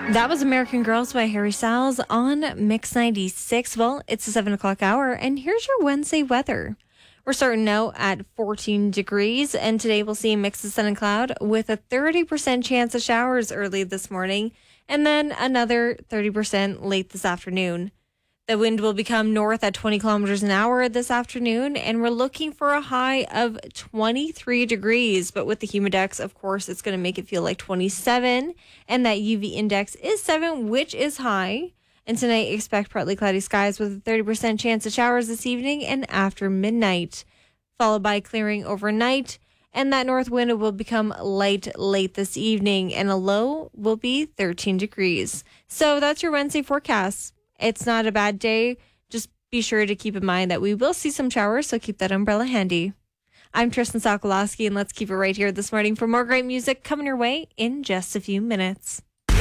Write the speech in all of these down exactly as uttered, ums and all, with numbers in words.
That was American Girls by Harry Styles on Mix ninety-six. Well, it's the seven o'clock hour, and here's your Wednesday weather. We're starting out at fourteen degrees, and today we'll see a mix of sun and cloud with a thirty percent chance of showers early this morning, and then another thirty percent late this afternoon. The wind will become north at twenty kilometers an hour this afternoon, and we're looking for a high of twenty-three degrees. But with the humidex, of course, it's going to make it feel like twenty-seven, and that U V index is seven, which is high. And tonight, expect partly cloudy skies with a thirty percent chance of showers this evening and after midnight, followed by clearing overnight. And that north wind will become light late this evening, and a low will be thirteen degrees. So that's your Wednesday forecast. It's not a bad day. Just be sure to keep in mind that we will see some showers, so keep that umbrella handy. I'm Tristan Sokolowski, and let's keep it right here this morning for more great music coming your way in just a few minutes.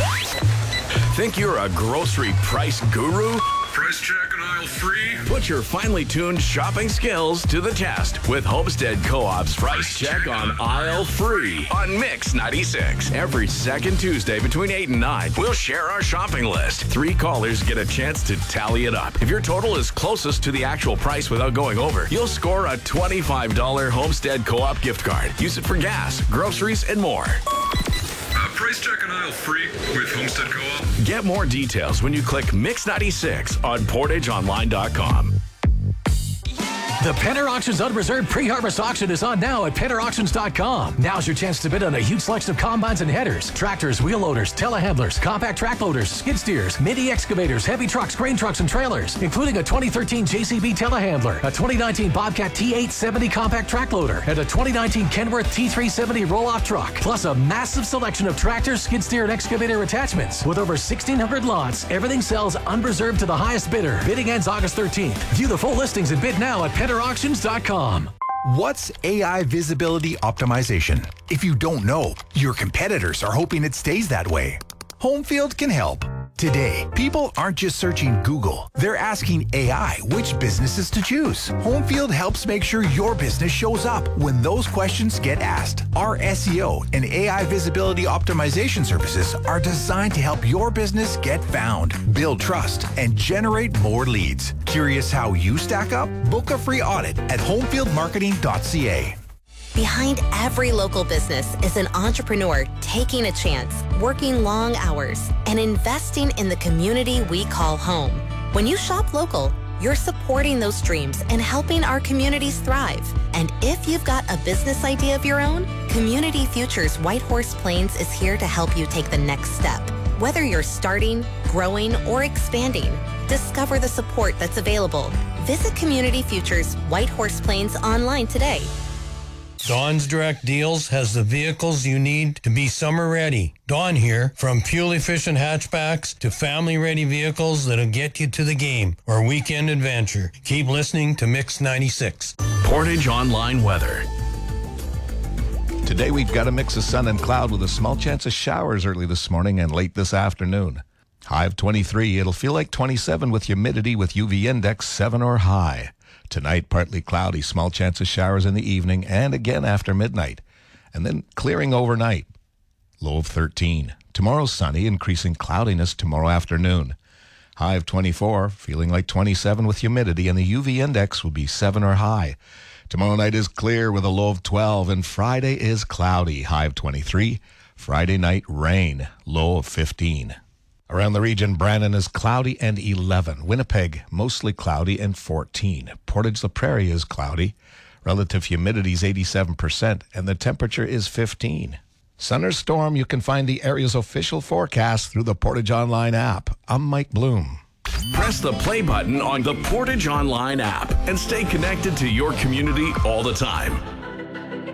Think you're a grocery price guru? Price check and aisle free. Put your finely tuned shopping skills to the test with Homestead Co-op's Price Check on Aisle Free on Mix ninety-six. Every second Tuesday between eight and nine, we'll share our shopping list. Three callers get a chance to tally it up. If your total is closest to the actual price without going over, you'll score a twenty-five dollars Homestead Co-op gift card. Use it for gas, groceries, and more. Uh, price check and aisle free with Homestead Co-op. Get more details when you click Mix ninety-six on portage online dot com. The Penner Auctions Unreserved Pre-Harvest Auction is on now at penner auctions dot com. Now's your chance to bid on a huge selection of combines and headers, tractors, wheel loaders, telehandlers, compact track loaders, skid steers, mini excavators, heavy trucks, grain trucks, and trailers, including a twenty thirteen J C B telehandler, a twenty nineteen Bobcat T eight seventy compact track loader, and a twenty nineteen Kenworth T three seventy roll-off truck, plus a massive selection of tractors, skid steer, and excavator attachments. With over sixteen hundred lots, everything sells unreserved to the highest bidder. Bidding ends August thirteenth. View the full listings and bid now at penner auctions dot com. What's A I visibility optimization? If you don't know, your competitors are hoping it stays that way. Homefield can help. Today, people aren't just searching Google. They're asking A I which businesses to choose. Homefield helps make sure your business shows up when those questions get asked. Our S E O and A I visibility optimization services are designed to help your business get found, build trust, and generate more leads. Curious how you stack up? Book a free audit at homefield marketing dot c a. Behind every local business is an entrepreneur taking a chance, working long hours, and investing in the community we call home. When you shop local, you're supporting those dreams and helping our communities thrive. And if you've got a business idea of your own, Community Futures Whitehorse Plains is here to help you take the next step. Whether you're starting, growing, or expanding, discover the support that's available. Visit Community Futures Whitehorse Plains online today. Dawn's Direct Deals has the vehicles you need to be summer ready. Dawn here, from fuel-efficient hatchbacks to family-ready vehicles that'll get you to the game or weekend adventure. Keep listening to Mix ninety-six. Portage Online Weather. Today we've got a mix of sun and cloud with a small chance of showers early this morning and late this afternoon. High of twenty-three. It'll feel like twenty-seven with humidity with U V index seven or high. Tonight, partly cloudy, small chance of showers in the evening and again after midnight. And then clearing overnight. Low of thirteen. Tomorrow sunny, increasing cloudiness tomorrow afternoon. High of twenty-four, feeling like twenty-seven with humidity, and the U V index will be seven or high. Tomorrow night is clear with a low of twelve, and Friday is cloudy, high of twenty-three. Friday night, rain, low of fifteen. Around the region, Brandon is cloudy and eleven. Winnipeg, mostly cloudy and fourteen. Portage La Prairie is cloudy. Relative humidity is eighty-seven percent, and the temperature is fifteen. Sun or storm, you can find the area's official forecast through the Portage Online app. I'm Mike Bloom. Press the play button on the Portage Online app and stay connected to your community all the time.